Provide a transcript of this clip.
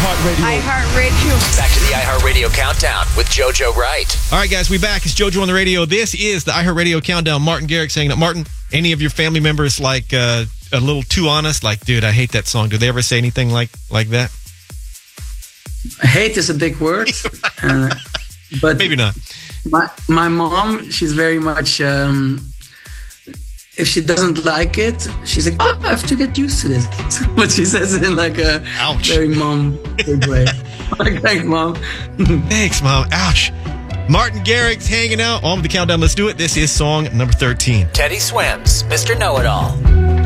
iHeartRadio. iHeartRadio. Back to the iHeartRadio Countdown with JoJo Wright. All right, guys, we back. It's JoJo on the radio. This is the iHeartRadio Countdown. Martin Garrix saying that. Martin, any of your family members like a little too honest? Like, dude, I hate that song. Do they ever say anything like that? Hate is a big word, but maybe not. My mom, she's very much. If she doesn't like it, she's like, "Oh, I have to get used to this." But she says it in like a very mom good way. Like, thanks, mom. Thanks, mom. Ouch. Martin Garrix hanging out on the countdown. Let's do it. This is song number 13. Teddy Swims, Mr. Know-It-All.